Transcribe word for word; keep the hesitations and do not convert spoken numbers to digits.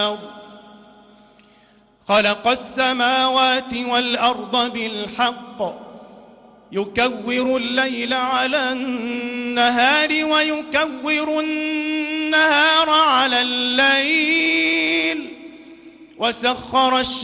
خلق السماوات والأرض بالحق يكور الليل على النهار ويكور النهار على الليل وسخر الشمس